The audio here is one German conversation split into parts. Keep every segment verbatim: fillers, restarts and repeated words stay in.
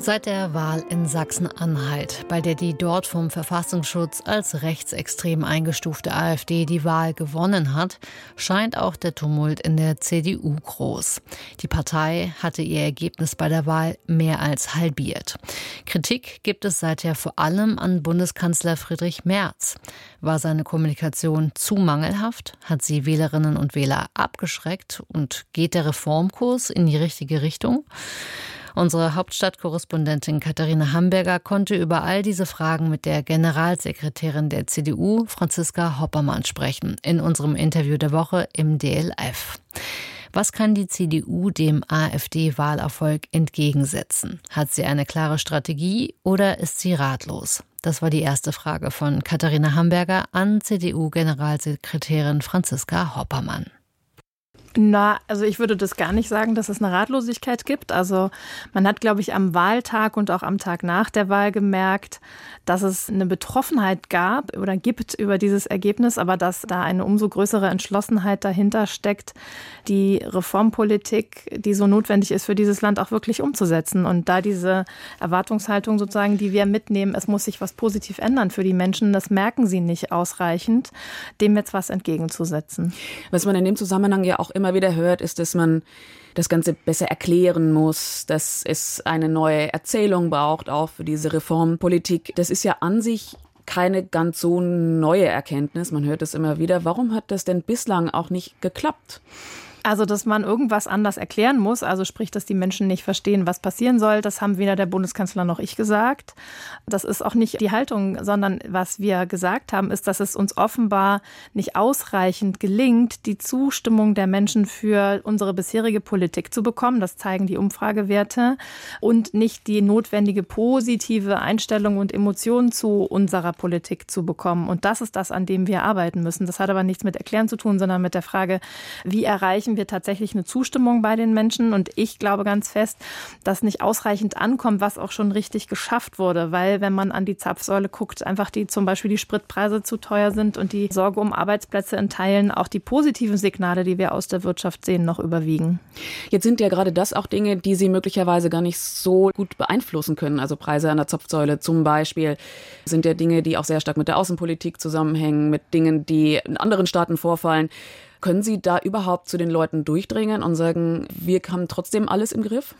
Seit der Wahl in Sachsen-Anhalt, bei der die dort vom Verfassungsschutz als rechtsextrem eingestufte AfD die Wahl gewonnen hat, scheint auch der Tumult in der C D U groß. Die Partei hatte ihr Ergebnis bei der Wahl mehr als halbiert. Kritik gibt es seither vor allem an Bundeskanzler Friedrich Merz. War seine Kommunikation zu mangelhaft? Hat sie Wählerinnen und Wähler abgeschreckt? Und geht der Reformkurs in die richtige Richtung? Unsere Hauptstadtkorrespondentin Katharina Hamberger konnte über all diese Fragen mit der Generalsekretärin der C D U, Franziska Hoppermann, sprechen, in unserem Interview der Woche im D L F. Was kann die C D U dem AfD-Wahlerfolg entgegensetzen? Hat sie eine klare Strategie oder ist sie ratlos? Das war die erste Frage von Katharina Hamberger an C D U-Generalsekretärin Franziska Hoppermann. Na, also ich würde das gar nicht sagen, dass es eine Ratlosigkeit gibt. Also man hat, glaube ich, am Wahltag und auch am Tag nach der Wahl gemerkt, dass es eine Betroffenheit gab oder gibt über dieses Ergebnis, aber dass da eine umso größere Entschlossenheit dahinter steckt, die Reformpolitik, die so notwendig ist für dieses Land, auch wirklich umzusetzen. Und da diese Erwartungshaltung sozusagen, die wir mitnehmen, es muss sich was positiv ändern für die Menschen, das merken sie nicht ausreichend, dem jetzt was entgegenzusetzen. Was man in dem Zusammenhang ja auch immer wieder hört, ist, dass man das Ganze besser erklären muss, dass es eine neue Erzählung braucht, auch für diese Reformpolitik. Das ist ja an sich keine ganz so neue Erkenntnis. Man hört das immer wieder. Warum hat das denn bislang auch nicht geklappt? Also, dass man irgendwas anders erklären muss, also sprich, dass die Menschen nicht verstehen, was passieren soll, das haben weder der Bundeskanzler noch ich gesagt. Das ist auch nicht die Haltung, sondern was wir gesagt haben, ist, dass es uns offenbar nicht ausreichend gelingt, die Zustimmung der Menschen für unsere bisherige Politik zu bekommen. Das zeigen die Umfragewerte. Und nicht die notwendige positive Einstellung und Emotion zu unserer Politik zu bekommen. Und das ist das, an dem wir arbeiten müssen. Das hat aber nichts mit Erklären zu tun, sondern mit der Frage, wie erreichen wir tatsächlich eine Zustimmung bei den Menschen. Und ich glaube ganz fest, dass nicht ausreichend ankommt, was auch schon richtig geschafft wurde. Weil wenn man an die Zapfsäule guckt, einfach die zum Beispiel die Spritpreise zu teuer sind und die Sorge um Arbeitsplätze in Teilen, auch die positiven Signale, die wir aus der Wirtschaft sehen, noch überwiegen. Jetzt sind ja gerade das auch Dinge, die Sie möglicherweise gar nicht so gut beeinflussen können. Also Preise an der Zapfsäule zum Beispiel sind ja Dinge, die auch sehr stark mit der Außenpolitik zusammenhängen, mit Dingen, die in anderen Staaten vorfallen. Können Sie da überhaupt zu den Leuten durchdringen und sagen, wir haben trotzdem alles im Griff?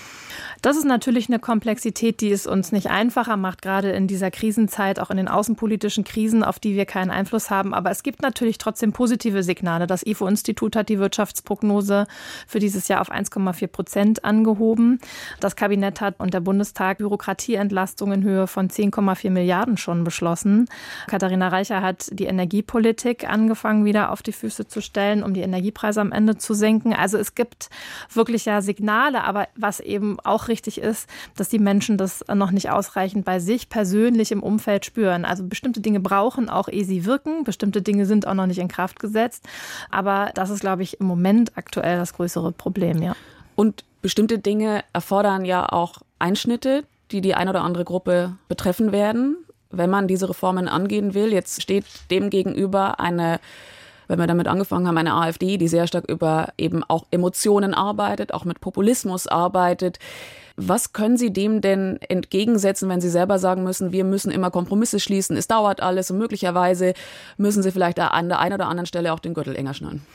Das ist natürlich eine Komplexität, die es uns nicht einfacher macht, gerade in dieser Krisenzeit, auch in den außenpolitischen Krisen, auf die wir keinen Einfluss haben. Aber es gibt natürlich trotzdem positive Signale. Das I F O-Institut hat die Wirtschaftsprognose für dieses Jahr auf eins Komma vier Prozent angehoben. Das Kabinett hat und der Bundestag Bürokratieentlastung in Höhe von zehn Komma vier Milliarden schon beschlossen. Katharina Reicher hat die Energiepolitik angefangen, wieder auf die Füße zu stellen, um die Energiepreise am Ende zu senken. Also es gibt wirklich ja Signale, aber was eben auch richtig ist, dass die Menschen das noch nicht ausreichend bei sich persönlich im Umfeld spüren. Also bestimmte Dinge brauchen auch, ehe sie wirken. Bestimmte Dinge sind auch noch nicht in Kraft gesetzt. Aber das ist, glaube ich, im Moment aktuell das größere Problem, ja. Und bestimmte Dinge erfordern ja auch Einschnitte, die die eine oder andere Gruppe betreffen werden, wenn man diese Reformen angehen will. Jetzt steht dem gegenüber eine, wenn wir damit angefangen haben, eine AfD, die sehr stark über eben auch Emotionen arbeitet, auch mit Populismus arbeitet. Was können Sie dem denn entgegensetzen, wenn Sie selber sagen müssen, wir müssen immer Kompromisse schließen, es dauert alles und möglicherweise müssen Sie vielleicht an der einen oder anderen Stelle auch den Gürtel enger schnallen?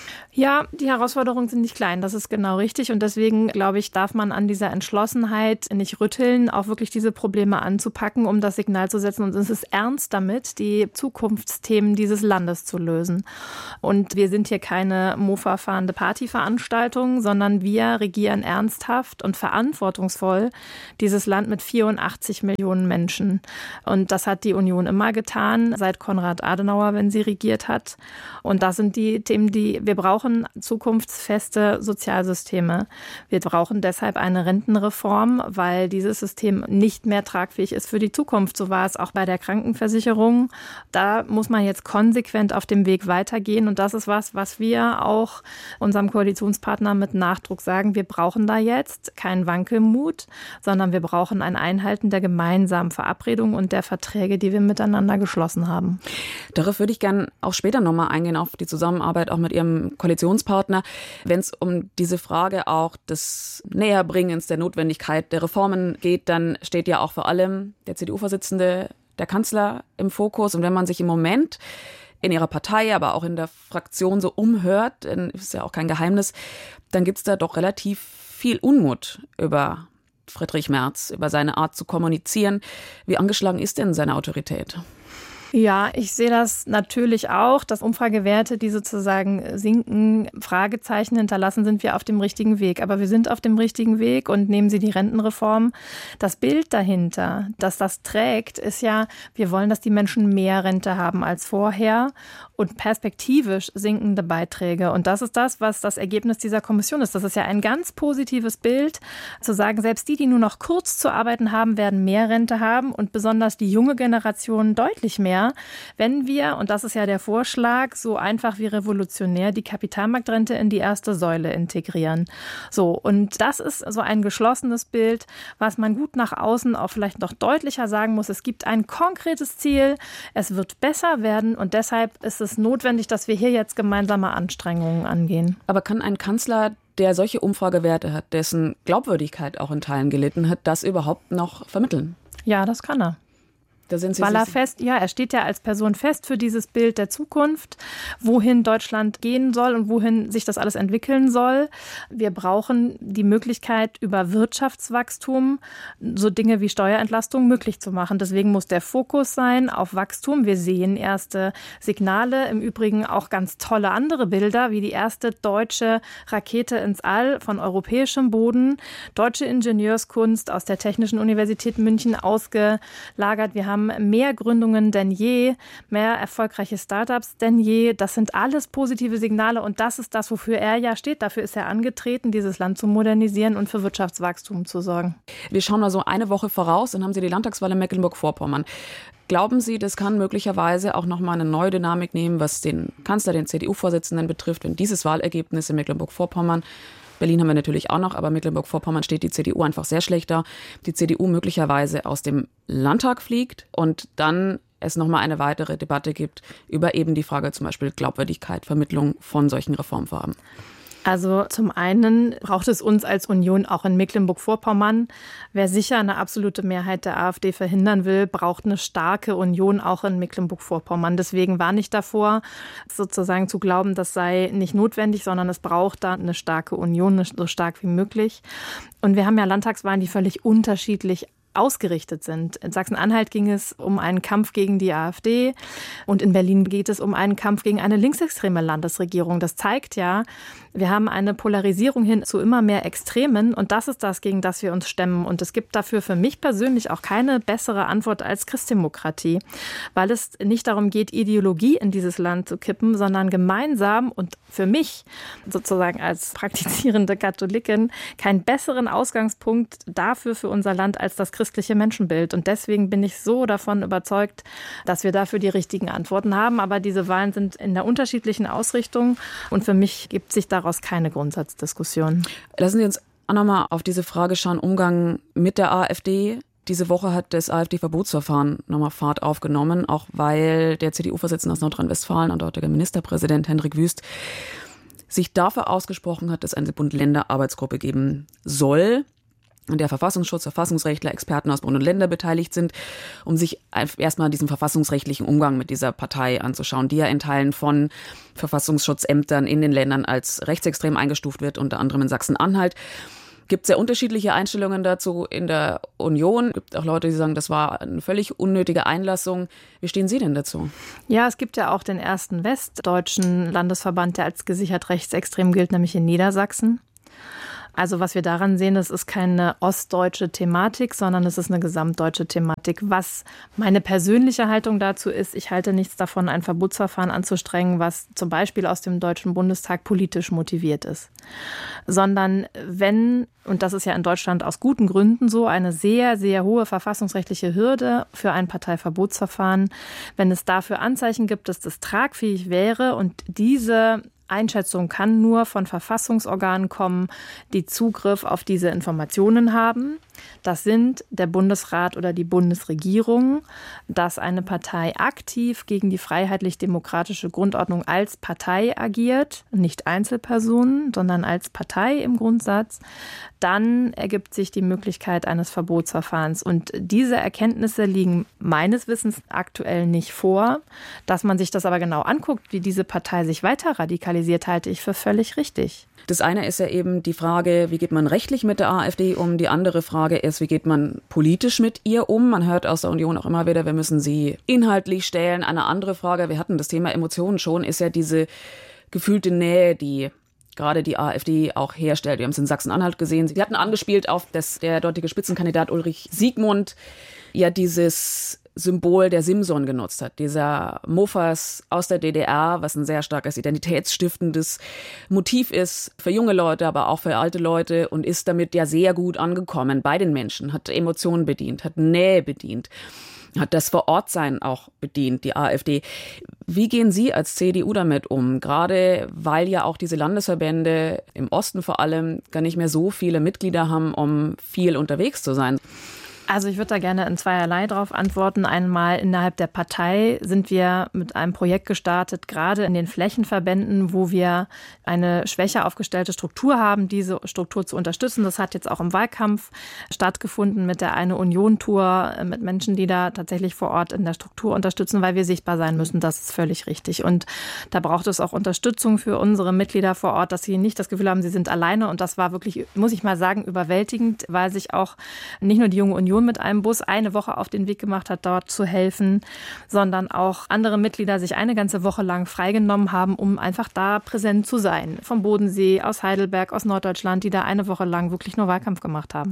Ja, die Herausforderungen sind nicht klein, das ist genau richtig. Und deswegen, glaube ich, darf man an dieser Entschlossenheit nicht rütteln, auch wirklich diese Probleme anzupacken, um das Signal zu setzen. Und es ist ernst damit, die Zukunftsthemen dieses Landes zu lösen. Und wir sind hier keine Mofa-fahrende Partyveranstaltung, sondern wir regieren ernsthaft und verantwortungsvoll dieses Land mit vierundachtzig Millionen Menschen. Und das hat die Union immer getan, seit Konrad Adenauer, wenn sie regiert hat. Und das sind die Themen, die wir brauchen. Zukunftsfeste Sozialsysteme. Wir brauchen deshalb eine Rentenreform, weil dieses System nicht mehr tragfähig ist für die Zukunft. So war es auch bei der Krankenversicherung. Da muss man jetzt konsequent auf dem Weg weitergehen. Und das ist was, was wir auch unserem Koalitionspartner mit Nachdruck sagen. Wir brauchen da jetzt keinen Wankelmut, sondern wir brauchen ein Einhalten der gemeinsamen Verabredungen und der Verträge, die wir miteinander geschlossen haben. Darauf würde ich gerne auch später nochmal eingehen, auf die Zusammenarbeit auch mit Ihrem Kollegen Koalitionspartner. Wenn es um diese Frage auch des Näherbringens der Notwendigkeit der Reformen geht, dann steht ja auch vor allem der C D U-Vorsitzende, der Kanzler im Fokus. Und wenn man sich im Moment in ihrer Partei, aber auch in der Fraktion so umhört, dann ist ja auch kein Geheimnis, dann gibt es da doch relativ viel Unmut über Friedrich Merz, über seine Art zu kommunizieren. Wie angeschlagen ist denn seine Autorität? Ja, ich sehe das natürlich auch, dass Umfragewerte, die sozusagen sinken, Fragezeichen hinterlassen, sind wir auf dem richtigen Weg. Aber wir sind auf dem richtigen Weg und nehmen Sie die Rentenreform. Das Bild dahinter, dass das trägt, ist ja, wir wollen, dass die Menschen mehr Rente haben als vorher und perspektivisch sinkende Beiträge. Und das ist das, was das Ergebnis dieser Kommission ist. Das ist ja ein ganz positives Bild, zu sagen, selbst die, die nur noch kurz zu arbeiten haben, werden mehr Rente haben und besonders die junge Generation deutlich mehr. Wenn wir, und das ist ja der Vorschlag, so einfach wie revolutionär die Kapitalmarktrente in die erste Säule integrieren. So, und das ist so ein geschlossenes Bild, was man gut nach außen auch vielleicht noch deutlicher sagen muss. Es gibt ein konkretes Ziel, es wird besser werden und deshalb ist es notwendig, dass wir hier jetzt gemeinsame Anstrengungen angehen. Aber kann ein Kanzler, der solche Umfragewerte hat, dessen Glaubwürdigkeit auch in Teilen gelitten hat, das überhaupt noch vermitteln? Ja, das kann er. Da sind Sie Weil er fest, ja, er steht ja als Person fest für dieses Bild der Zukunft, wohin Deutschland gehen soll und wohin sich das alles entwickeln soll. Wir brauchen die Möglichkeit, über Wirtschaftswachstum so Dinge wie Steuerentlastung möglich zu machen. Deswegen muss der Fokus sein auf Wachstum. Wir sehen erste Signale, im Übrigen auch ganz tolle andere Bilder, wie die erste deutsche Rakete ins All von europäischem Boden, deutsche Ingenieurskunst aus der Technischen Universität München ausgelagert. Wir haben mehr Gründungen denn je, mehr erfolgreiche Startups denn je. Das sind alles positive Signale und das ist das, wofür er ja steht. Dafür ist er angetreten, dieses Land zu modernisieren und für Wirtschaftswachstum zu sorgen. Wir schauen mal so eine Woche voraus, dann haben Sie die Landtagswahl in Mecklenburg-Vorpommern. Glauben Sie, das kann möglicherweise auch nochmal eine neue Dynamik nehmen, was den Kanzler, den C D U-Vorsitzenden betrifft, wenn dieses Wahlergebnis in Mecklenburg-Vorpommern, Berlin haben wir natürlich auch noch, aber Mecklenburg-Vorpommern steht die C D U einfach sehr schlecht da, die C D U möglicherweise aus dem Landtag fliegt und dann es nochmal eine weitere Debatte gibt über eben die Frage zum Beispiel Glaubwürdigkeit, Vermittlung von solchen Reformvorhaben? Also zum einen braucht es uns als Union auch in Mecklenburg-Vorpommern. Wer sicher eine absolute Mehrheit der AfD verhindern will, braucht eine starke Union auch in Mecklenburg-Vorpommern. Deswegen warne ich davor, sozusagen zu glauben, das sei nicht notwendig, sondern es braucht da eine starke Union, so stark wie möglich. Und wir haben ja Landtagswahlen, die völlig unterschiedlich ausgerichtet sind. In Sachsen-Anhalt ging es um einen Kampf gegen die AfD und in Berlin geht es um einen Kampf gegen eine linksextreme Landesregierung. Das zeigt ja, wir haben eine Polarisierung hin zu immer mehr Extremen und das ist das, gegen das wir uns stemmen. Und es gibt dafür für mich persönlich auch keine bessere Antwort als Christdemokratie, weil es nicht darum geht, Ideologie in dieses Land zu kippen, sondern gemeinsam und für mich sozusagen als praktizierende Katholikin keinen besseren Ausgangspunkt dafür für unser Land als das christliche Menschenbild. Und deswegen bin ich so davon überzeugt, dass wir dafür die richtigen Antworten haben. Aber diese Wahlen sind in der unterschiedlichen Ausrichtung und für mich gibt sich daraus keine Grundsatzdiskussion. Lassen Sie uns auch nochmal auf diese Frage schauen, Umgang mit der AfD. Diese Woche hat das AfD-Verbotsverfahren nochmal Fahrt aufgenommen, auch weil der C D U-Vorsitzende aus Nordrhein-Westfalen und dortiger Ministerpräsident Hendrik Wüst sich dafür ausgesprochen hat, dass es eine Bund-Länder-Arbeitsgruppe geben soll, an der Verfassungsschutz, Verfassungsrechtler, Experten aus Bund und Länder beteiligt sind, um sich erstmal diesen verfassungsrechtlichen Umgang mit dieser Partei anzuschauen, die ja in Teilen von Verfassungsschutzämtern in den Ländern als rechtsextrem eingestuft wird, unter anderem in Sachsen-Anhalt. Gibt sehr unterschiedliche Einstellungen dazu in der Union. Es gibt auch Leute, die sagen, das war eine völlig unnötige Einlassung. Wie stehen Sie denn dazu? Ja, es gibt ja auch den ersten westdeutschen Landesverband, der als gesichert rechtsextrem gilt, nämlich in Niedersachsen. Also was wir daran sehen, es ist keine ostdeutsche Thematik, sondern es ist eine gesamtdeutsche Thematik. Was meine persönliche Haltung dazu ist, ich halte nichts davon, ein Verbotsverfahren anzustrengen, was zum Beispiel aus dem Deutschen Bundestag politisch motiviert ist. Sondern wenn, und das ist ja in Deutschland aus guten Gründen so, eine sehr, sehr hohe verfassungsrechtliche Hürde für ein Parteiverbotsverfahren, wenn es dafür Anzeichen gibt, dass das tragfähig wäre und diese Einschätzung kann nur von Verfassungsorganen kommen, die Zugriff auf diese Informationen haben. Das sind der Bundesrat oder die Bundesregierung, dass eine Partei aktiv gegen die freiheitlich-demokratische Grundordnung als Partei agiert, nicht Einzelpersonen, sondern als Partei im Grundsatz. Dann ergibt sich die Möglichkeit eines Verbotsverfahrens. Und diese Erkenntnisse liegen meines Wissens aktuell nicht vor. Dass man sich das aber genau anguckt, wie diese Partei sich weiter radikalisiert, halte ich für völlig richtig. Das eine ist ja eben die Frage, wie geht man rechtlich mit der AfD um? Die andere Frage ist, wie geht man politisch mit ihr um? Man hört aus der Union auch immer wieder, wir müssen sie inhaltlich stellen. Eine andere Frage, wir hatten das Thema Emotionen schon, ist ja diese gefühlte Nähe, die gerade die AfD auch herstellt. Wir haben es in Sachsen-Anhalt gesehen. Sie hatten angespielt auf, dass der dortige Spitzenkandidat Ulrich Siegmund ja dieses Symbol der Simson genutzt hat. Dieser Mofas aus der D D R, was ein sehr starkes identitätsstiftendes Motiv ist für junge Leute, aber auch für alte Leute und ist damit ja sehr gut angekommen bei den Menschen, hat Emotionen bedient, hat Nähe bedient, hat das Vorortsein auch bedient, die AfD. Wie gehen Sie als C D U damit um? Gerade weil ja auch diese Landesverbände im Osten vor allem gar nicht mehr so viele Mitglieder haben, um viel unterwegs zu sein. Also ich würde da gerne in zweierlei drauf antworten. Einmal innerhalb der Partei sind wir mit einem Projekt gestartet, gerade in den Flächenverbänden, wo wir eine schwächer aufgestellte Struktur haben, diese Struktur zu unterstützen. Das hat jetzt auch im Wahlkampf stattgefunden mit der Eine Union-Tour, mit Menschen, die da tatsächlich vor Ort in der Struktur unterstützen, weil wir sichtbar sein müssen. Das ist völlig richtig. Und da braucht es auch Unterstützung für unsere Mitglieder vor Ort, dass sie nicht das Gefühl haben, sie sind alleine. Und das war wirklich, muss ich mal sagen, überwältigend, weil sich auch nicht nur die Junge Union mit einem Bus eine Woche auf den Weg gemacht hat, dort zu helfen, sondern auch andere Mitglieder sich eine ganze Woche lang freigenommen haben, um einfach da präsent zu sein. Vom Bodensee, aus Heidelberg, aus Norddeutschland, die da eine Woche lang wirklich nur Wahlkampf gemacht haben.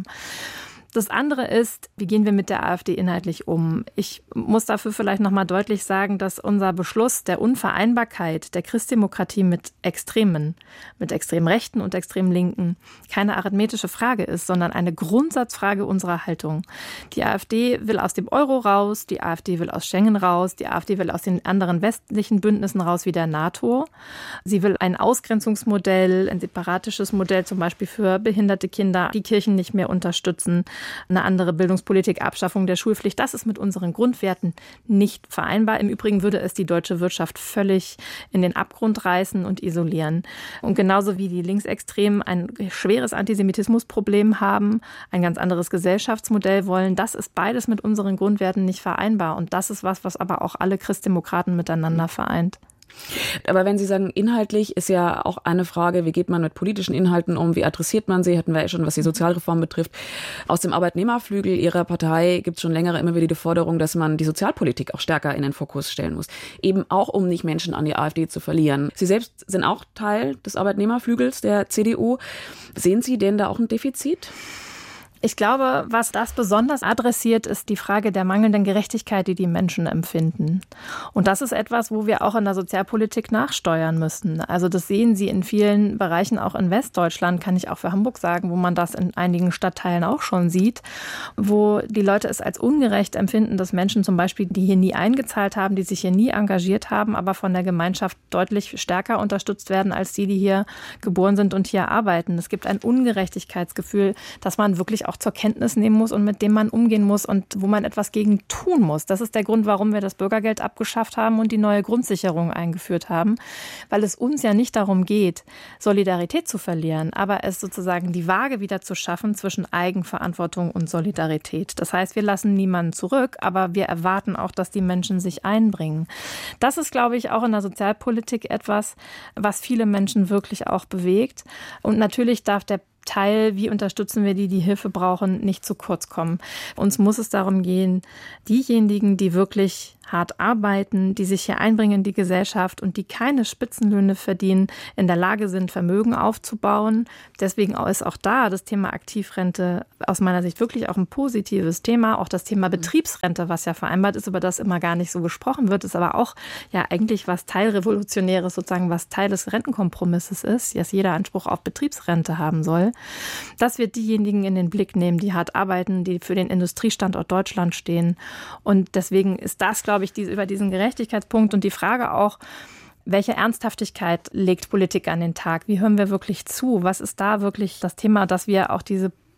Das andere ist, wie gehen wir mit der AfD inhaltlich um? Ich muss dafür vielleicht noch mal deutlich sagen, dass unser Beschluss der Unvereinbarkeit der Christdemokratie mit Extremen, mit extrem Rechten und extrem Linken keine arithmetische Frage ist, sondern eine Grundsatzfrage unserer Haltung. Die AfD will aus dem Euro raus, die AfD will aus Schengen raus, die AfD will aus den anderen westlichen Bündnissen raus wie der NATO. Sie will ein Ausgrenzungsmodell, ein separatisches Modell zum Beispiel für behinderte Kinder, die Kirchen nicht mehr unterstützen. Eine andere Bildungspolitik, Abschaffung der Schulpflicht, das ist mit unseren Grundwerten nicht vereinbar. Im Übrigen würde es die deutsche Wirtschaft völlig in den Abgrund reißen und isolieren. Und genauso wie die Linksextremen ein schweres Antisemitismusproblem haben, ein ganz anderes Gesellschaftsmodell wollen, das ist beides mit unseren Grundwerten nicht vereinbar. Und das ist was, was aber auch alle Christdemokraten miteinander vereint. Aber wenn Sie sagen, inhaltlich ist ja auch eine Frage, wie geht man mit politischen Inhalten um, wie adressiert man sie, hatten wir ja schon, was die Sozialreform betrifft. Aus dem Arbeitnehmerflügel Ihrer Partei gibt es schon länger immer wieder die Forderung, dass man die Sozialpolitik auch stärker in den Fokus stellen muss. Eben auch, um nicht Menschen an die AfD zu verlieren. Sie selbst sind auch Teil des Arbeitnehmerflügels der C D U. Sehen Sie denn da auch ein Defizit? Ich glaube, was das besonders adressiert, ist die Frage der mangelnden Gerechtigkeit, die die Menschen empfinden. Und das ist etwas, wo wir auch in der Sozialpolitik nachsteuern müssen. Also das sehen Sie in vielen Bereichen, auch in Westdeutschland, kann ich auch für Hamburg sagen, wo man das in einigen Stadtteilen auch schon sieht, wo die Leute es als ungerecht empfinden, dass Menschen zum Beispiel, die hier nie eingezahlt haben, die sich hier nie engagiert haben, aber von der Gemeinschaft deutlich stärker unterstützt werden, als die, die hier geboren sind und hier arbeiten. Es gibt ein Ungerechtigkeitsgefühl, dass man wirklich auch zur Kenntnis nehmen muss und mit dem man umgehen muss und wo man etwas gegen tun muss. Das ist der Grund, warum wir das Bürgergeld abgeschafft haben und die neue Grundsicherung eingeführt haben, weil es uns ja nicht darum geht, Solidarität zu verlieren, aber es sozusagen die Waage wieder zu schaffen zwischen Eigenverantwortung und Solidarität. Das heißt, wir lassen niemanden zurück, aber wir erwarten auch, dass die Menschen sich einbringen. Das ist, glaube ich, auch in der Sozialpolitik etwas, was viele Menschen wirklich auch bewegt. Und natürlich darf der Teil, wie unterstützen wir die, die Hilfe brauchen, nicht zu kurz kommen. Uns muss es darum gehen, diejenigen, die wirklich hart arbeiten, die sich hier einbringen in die Gesellschaft und die keine Spitzenlöhne verdienen, in der Lage sind, Vermögen aufzubauen. Deswegen ist auch da das Thema Aktivrente aus meiner Sicht wirklich auch ein positives Thema. Auch das Thema Betriebsrente, was ja vereinbart ist, über das immer gar nicht so gesprochen wird, ist aber auch ja eigentlich was Teilrevolutionäres, sozusagen was Teil des Rentenkompromisses ist, dass jeder Anspruch auf Betriebsrente haben soll. Dass wir diejenigen in den Blick nehmen, die hart arbeiten, die für den Industriestandort Deutschland stehen. Und deswegen ist das, glaube ich, diese, über diesen Gerechtigkeitspunkt und die Frage auch, welche Ernsthaftigkeit legt Politik an den Tag? Wie hören wir wirklich zu? Was ist da wirklich das Thema, dass wir auch diese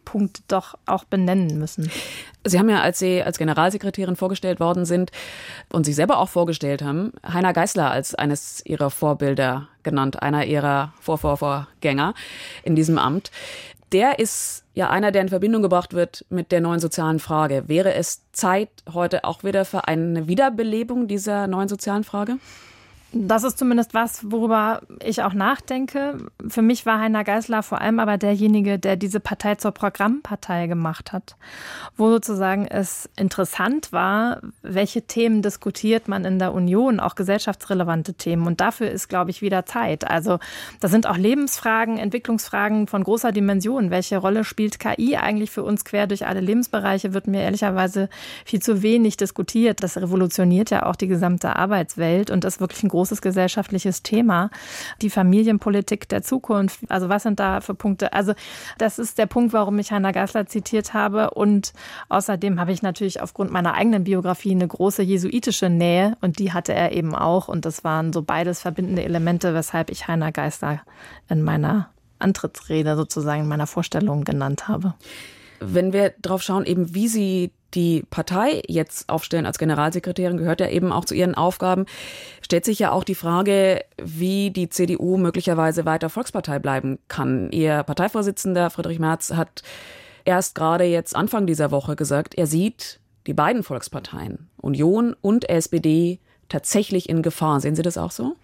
Punkte doch auch benennen müssen. Sie haben ja, als Sie als Generalsekretärin vorgestellt worden sind und sich selber auch vorgestellt haben, Heiner Geißler als eines Ihrer Vorbilder genannt, einer Ihrer Vorvorvorgänger in diesem Amt. Der ist ja einer, der in Verbindung gebracht wird mit der neuen sozialen Frage. Wäre es Zeit heute auch wieder für eine Wiederbelebung dieser neuen sozialen Frage? Das ist zumindest was, worüber ich auch nachdenke. Für mich war Heiner Geißler vor allem aber derjenige, der diese Partei zur Programmpartei gemacht hat, wo sozusagen es interessant war, welche Themen diskutiert man in der Union, auch gesellschaftsrelevante Themen. Und dafür ist, glaube ich, wieder Zeit. Also da sind auch Lebensfragen, Entwicklungsfragen von großer Dimension. Welche Rolle spielt K I eigentlich für uns quer durch alle Lebensbereiche, wird mir ehrlicherweise viel zu wenig diskutiert. Das revolutioniert ja auch die gesamte Arbeitswelt und ist wirklich ein großes gesellschaftliches Thema. Die Familienpolitik der Zukunft, also was sind da für Punkte? Also das ist der Punkt, warum ich Heiner Geißler zitiert habe. Und außerdem habe ich natürlich aufgrund meiner eigenen Biografie eine große jesuitische Nähe und die hatte er eben auch. Und das waren so beides verbindende Elemente, weshalb ich Heiner Geißler in meiner Antrittsrede sozusagen, in meiner Vorstellung genannt habe. Wenn wir drauf schauen, eben wie Sie die Partei jetzt aufstellen als Generalsekretärin, gehört ja eben auch zu Ihren Aufgaben, stellt sich ja auch die Frage, wie die C D U möglicherweise weiter Volkspartei bleiben kann. Ihr Parteivorsitzender Friedrich Merz hat erst gerade jetzt Anfang dieser Woche gesagt, er sieht die beiden Volksparteien, Union und S P D, tatsächlich in Gefahr. Sehen Sie das auch so?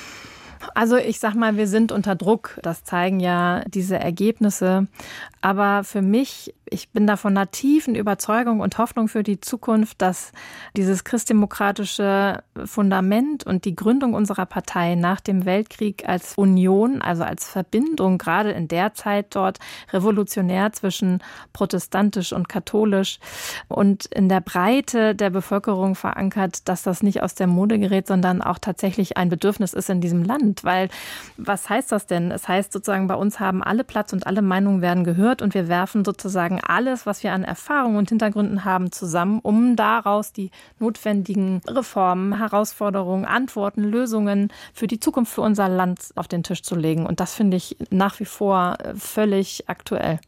Also ich sag mal, wir sind unter Druck. Das zeigen ja diese Ergebnisse. Aber für mich, ich bin da von einer tiefen Überzeugung und Hoffnung für die Zukunft, dass dieses christdemokratische Fundament und die Gründung unserer Partei nach dem Weltkrieg als Union, also als Verbindung, gerade in der Zeit dort revolutionär zwischen protestantisch und katholisch und in der Breite der Bevölkerung verankert, dass das nicht aus der Mode gerät, sondern auch tatsächlich ein Bedürfnis ist in diesem Land. Weil, was heißt das denn? Es heißt sozusagen, bei uns haben alle Platz und alle Meinungen werden gehört und wir werfen sozusagen alles, was wir an Erfahrungen und Hintergründen haben, zusammen, um daraus die notwendigen Reformen, Herausforderungen, Antworten, Lösungen für die Zukunft für unser Land auf den Tisch zu legen. Und das finde ich nach wie vor völlig aktuell.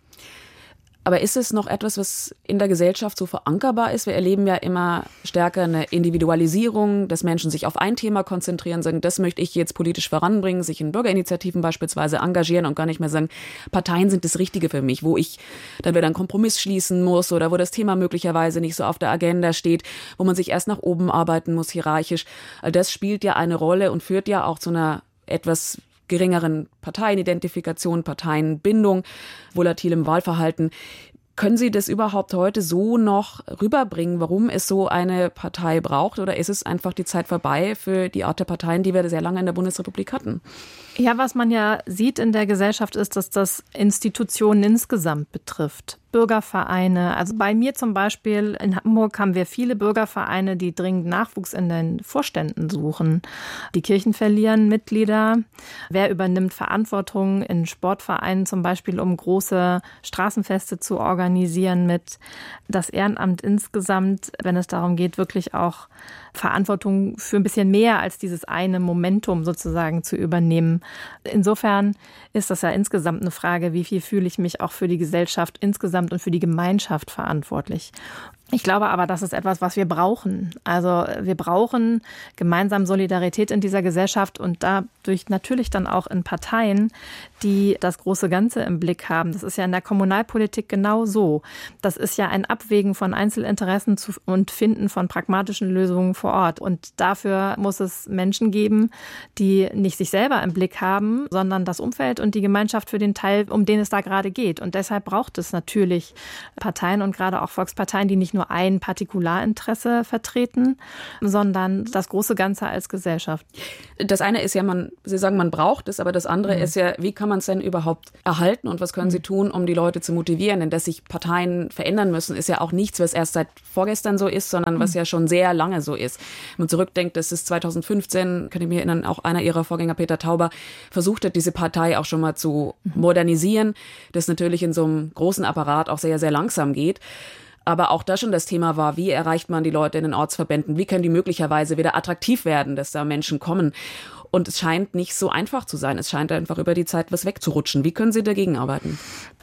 Aber ist es noch etwas, was in der Gesellschaft so verankerbar ist? Wir erleben ja immer stärker eine Individualisierung, dass Menschen sich auf ein Thema konzentrieren, sagen, das möchte ich jetzt politisch voranbringen, sich in Bürgerinitiativen beispielsweise engagieren und gar nicht mehr sagen, Parteien sind das Richtige für mich, wo ich dann wieder einen Kompromiss schließen muss oder wo das Thema möglicherweise nicht so auf der Agenda steht, wo man sich erst nach oben arbeiten muss, hierarchisch. All das spielt ja eine Rolle und führt ja auch zu einer etwas geringeren Parteienidentifikation, Parteienbindung, volatilem Wahlverhalten. Können Sie das überhaupt heute so noch rüberbringen, warum es so eine Partei braucht? Oder ist es einfach die Zeit vorbei für die Art der Parteien, die wir sehr lange in der Bundesrepublik hatten? Ja, was man ja sieht in der Gesellschaft ist, dass das Institutionen insgesamt betrifft. Bürgervereine. Also bei mir zum Beispiel in Hamburg haben wir viele Bürgervereine, die dringend Nachwuchs in den Vorständen suchen. Die Kirchen verlieren Mitglieder. Wer übernimmt Verantwortung in Sportvereinen zum Beispiel, um große Straßenfeste zu organisieren mit? Das Ehrenamt insgesamt, wenn es darum geht, wirklich auch Verantwortung für ein bisschen mehr als dieses eine Momentum sozusagen zu übernehmen. Insofern ist das ja insgesamt eine Frage, wie viel fühle ich mich auch für die Gesellschaft insgesamt und für die Gemeinschaft verantwortlich. Ich glaube aber, das ist etwas, was wir brauchen. Also wir brauchen gemeinsam Solidarität in dieser Gesellschaft und dadurch natürlich dann auch in Parteien, die das große Ganze im Blick haben. Das ist ja in der Kommunalpolitik genau so. Das ist ja ein Abwägen von Einzelinteressen und Finden von pragmatischen Lösungen vor Ort. Und dafür muss es Menschen geben, die nicht sich selber im Blick haben, sondern das Umfeld und die Gemeinschaft für den Teil, um den es da gerade geht. Und deshalb braucht es natürlich Parteien und gerade auch Volksparteien, die nicht nur nur ein Partikularinteresse vertreten, sondern das große Ganze als Gesellschaft. Das eine ist ja, man, Sie sagen, man braucht es, aber das andere mhm. ist ja, wie kann man es denn überhaupt erhalten und was können mhm. Sie tun, um die Leute zu motivieren? Denn dass sich Parteien verändern müssen, ist ja auch nichts, was erst seit vorgestern so ist, sondern mhm. was ja schon sehr lange so ist. Wenn man zurückdenkt, das ist zweitausendfünfzehn, kann ich mich erinnern, auch einer Ihrer Vorgänger, Peter Tauber, versucht hat, diese Partei auch schon mal zu modernisieren, das natürlich in so einem großen Apparat auch sehr, sehr langsam geht. Aber auch da schon das Thema war, wie erreicht man die Leute in den Ortsverbänden? Wie können die möglicherweise wieder attraktiv werden, dass da Menschen kommen? Und es scheint nicht so einfach zu sein. Es scheint einfach über die Zeit was wegzurutschen. Wie können Sie dagegen arbeiten?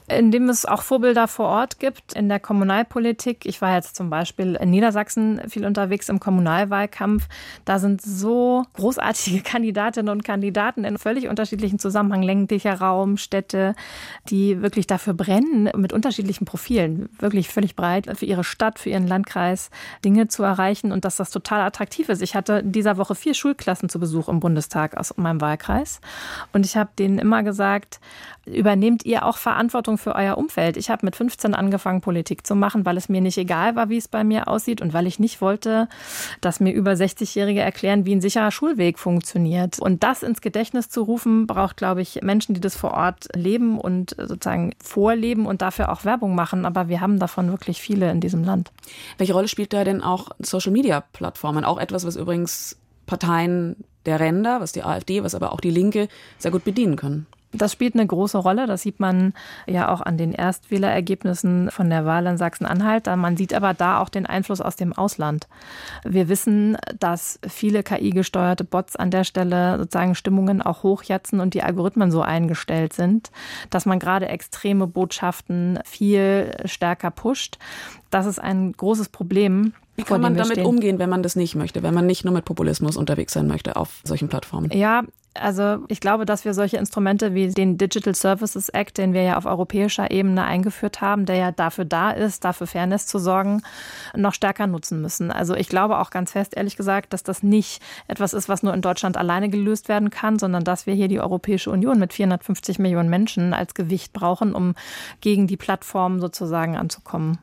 Indem es auch Vorbilder vor Ort gibt in der Kommunalpolitik. Ich war jetzt zum Beispiel in Niedersachsen viel unterwegs im Kommunalwahlkampf. Da sind so großartige Kandidatinnen und Kandidaten in völlig unterschiedlichen Zusammenhängen, ländlicher Raum, Städte, die wirklich dafür brennen, mit unterschiedlichen Profilen, wirklich völlig breit, für ihre Stadt, für ihren Landkreis Dinge zu erreichen und dass das total attraktiv ist. Ich hatte in dieser Woche vier Schulklassen zu Besuch im Bundestag aus meinem Wahlkreis und ich habe denen immer gesagt, übernehmt ihr auch Verantwortung für euer Umfeld. Ich habe mit fünfzehn angefangen, Politik zu machen, weil es mir nicht egal war, wie es bei mir aussieht und weil ich nicht wollte, dass mir über sechzigjährige erklären, wie ein sicherer Schulweg funktioniert. Und das ins Gedächtnis zu rufen, braucht, glaube ich, Menschen, die das vor Ort leben und sozusagen vorleben und dafür auch Werbung machen. Aber wir haben davon wirklich viele in diesem Land. Welche Rolle spielt da denn auch Social-Media-Plattformen? Auch etwas, was übrigens Parteien der Ränder, was die AfD, was aber auch die Linke sehr gut bedienen können. Das spielt eine große Rolle. Das sieht man ja auch an den Erstwählerergebnissen von der Wahl in Sachsen-Anhalt. Man sieht aber da auch den Einfluss aus dem Ausland. Wir wissen, dass viele K I-gesteuerte Bots an der Stelle sozusagen Stimmungen auch hochjatzen und die Algorithmen so eingestellt sind, dass man gerade extreme Botschaften viel stärker pusht. Das ist ein großes Problem. Wie kann man damit umgehen, wenn man das nicht möchte, wenn man nicht nur mit Populismus unterwegs sein möchte auf solchen Plattformen? Ja, also ich glaube, dass wir solche Instrumente wie den Digital Services Act, den wir ja auf europäischer Ebene eingeführt haben, der ja dafür da ist, dafür Fairness zu sorgen, noch stärker nutzen müssen. Also ich glaube auch ganz fest, ehrlich gesagt, dass das nicht etwas ist, was nur in Deutschland alleine gelöst werden kann, sondern dass wir hier die Europäische Union mit vierhundertfünfzig Millionen Menschen als Gewicht brauchen, um gegen die Plattformen sozusagen anzukommen.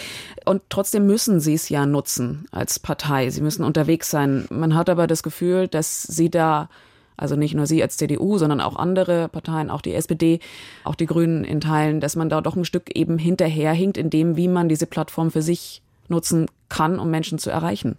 Und trotzdem müssen sie es ja nutzen als Partei. Sie müssen unterwegs sein. Man hat aber das Gefühl, dass sie da, also nicht nur Sie als C D U, sondern auch andere Parteien, auch die S P D, auch die Grünen in Teilen, dass man da doch ein Stück eben hinterherhinkt in dem, wie man diese Plattform für sich nutzen kann, um Menschen zu erreichen.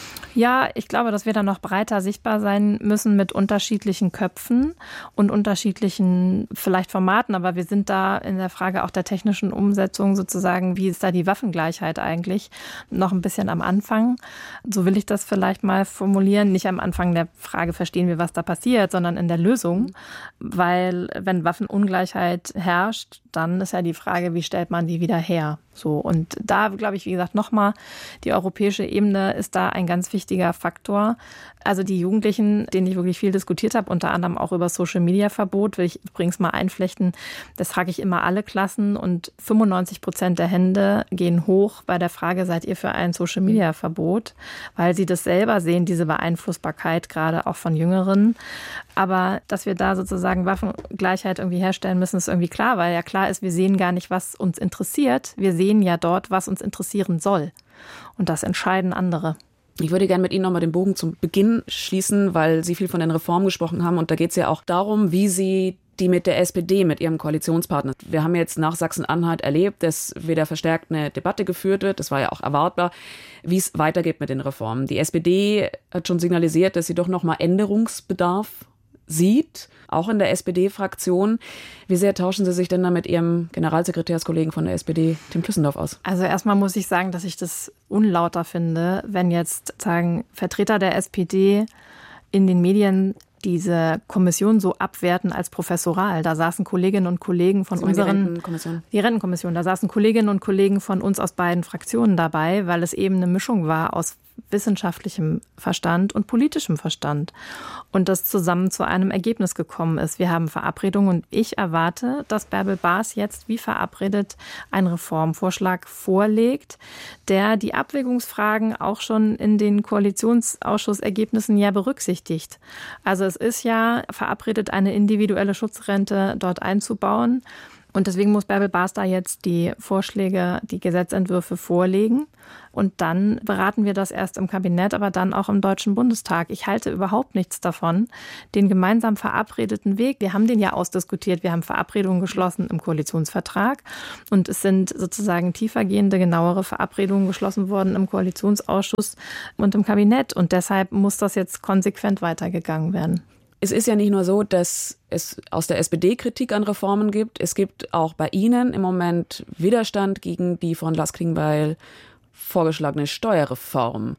Ja, ich glaube, dass wir da noch breiter sichtbar sein müssen mit unterschiedlichen Köpfen und unterschiedlichen vielleicht Formaten. Aber wir sind da in der Frage auch der technischen Umsetzung sozusagen, wie ist da die Waffengleichheit eigentlich, noch ein bisschen am Anfang. So will ich das vielleicht mal formulieren. Nicht am Anfang der Frage, verstehen wir, was da passiert, sondern in der Lösung. Weil wenn Waffenungleichheit herrscht, dann ist ja die Frage, wie stellt man die wieder her? So, und da, glaube ich, wie gesagt, nochmal, die europäische Ebene ist da ein ganz wichtiger Faktor. Also die Jugendlichen, denen ich wirklich viel diskutiert habe, unter anderem auch über Social-Media-Verbot, will ich übrigens mal einflechten, das frage ich immer alle Klassen und fünfundneunzig Prozent der Hände gehen hoch bei der Frage, seid ihr für ein Social-Media-Verbot? Weil sie das selber sehen, diese Beeinflussbarkeit, gerade auch von Jüngeren. Aber dass wir da sozusagen Waffengleichheit irgendwie herstellen müssen, ist irgendwie klar, weil ja klar ist, wir sehen gar nicht, was uns interessiert. Wir sehen ja dort, was uns interessieren soll. Und das entscheiden andere. Ich würde gerne mit Ihnen nochmal den Bogen zum Beginn schließen, weil Sie viel von den Reformen gesprochen haben. Und da geht es ja auch darum, wie Sie die mit der S P D, mit Ihrem Koalitionspartner. Wir haben jetzt nach Sachsen-Anhalt erlebt, dass wieder verstärkt eine Debatte geführt wird. Das war ja auch erwartbar, wie es weitergeht mit den Reformen. Die S P D hat schon signalisiert, dass sie doch nochmal Änderungsbedarf sieht, auch in der S P D-Fraktion. Wie sehr tauschen Sie sich denn da mit Ihrem Generalsekretärskollegen von der S P D, Tim Tüssendorf, aus? Also erstmal muss ich sagen, dass ich das unlauter finde, wenn jetzt sagen Vertreter der S P D in den Medien diese Kommission so abwerten als professoral. Da saßen Kolleginnen und Kollegen von unseren... Die Rentenkommission. Die Rentenkommission. Da saßen Kolleginnen und Kollegen von uns aus beiden Fraktionen dabei, weil es eben eine Mischung war aus wissenschaftlichem Verstand und politischem Verstand und das zusammen zu einem Ergebnis gekommen ist. Wir haben Verabredungen und ich erwarte, dass Bärbel Baas jetzt wie verabredet einen Reformvorschlag vorlegt, der die Abwägungsfragen auch schon in den Koalitionsausschussergebnissen ja berücksichtigt. Also es ist ja verabredet, eine individuelle Schutzrente dort einzubauen. Und deswegen muss Bärbel Baas da jetzt die Vorschläge, die Gesetzentwürfe vorlegen. Und dann beraten wir das erst im Kabinett, aber dann auch im Deutschen Bundestag. Ich halte überhaupt nichts davon, den gemeinsam verabredeten Weg, wir haben den ja ausdiskutiert, wir haben Verabredungen geschlossen im Koalitionsvertrag und es sind sozusagen tiefergehende, genauere Verabredungen geschlossen worden im Koalitionsausschuss und im Kabinett. Und deshalb muss das jetzt konsequent weitergegangen werden. Es ist ja nicht nur so, dass es aus der S P D Kritik an Reformen gibt. Es gibt auch bei Ihnen im Moment Widerstand gegen die von Lars Klingbeil vorgeschlagene Steuerreform.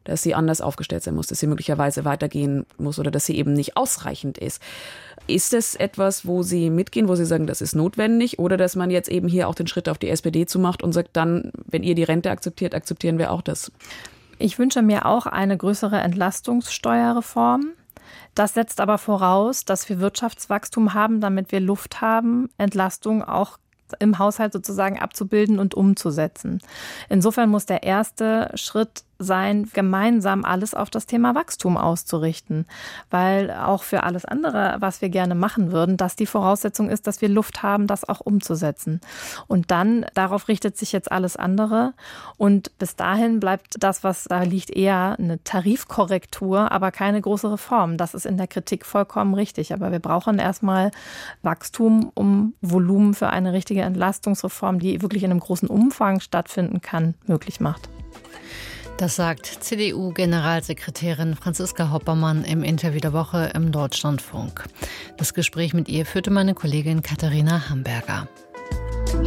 dass sie anders aufgestellt sein muss, dass sie möglicherweise weitergehen muss oder dass sie eben nicht ausreichend ist. Ist das etwas, wo Sie mitgehen, wo Sie sagen, das ist notwendig, oder dass man jetzt eben hier auch den Schritt auf die S P D zumacht und sagt, dann, wenn ihr die Rente akzeptiert, akzeptieren wir auch das? Ich wünsche mir auch eine größere Entlastungssteuerreform. Das setzt aber voraus, dass wir Wirtschaftswachstum haben, damit wir Luft haben, Entlastung auch im Haushalt sozusagen abzubilden und umzusetzen. Insofern muss der erste Schritt sein, gemeinsam alles auf das Thema Wachstum auszurichten, weil auch für alles andere, was wir gerne machen würden, das die Voraussetzung ist, dass wir Luft haben, das auch umzusetzen. Und dann, darauf richtet sich jetzt alles andere, und bis dahin bleibt das, was da liegt, eher eine Tarifkorrektur, aber keine große Reform. Das ist in der Kritik vollkommen richtig, aber wir brauchen erstmal Wachstum, um Volumen für eine richtige Entlastungsreform, die wirklich in einem großen Umfang stattfinden kann, möglich macht. Das sagt C D U-Generalsekretärin Franziska Hoppermann im Interview der Woche im Deutschlandfunk. Das Gespräch mit ihr führte meine Kollegin Katharina Hamberger.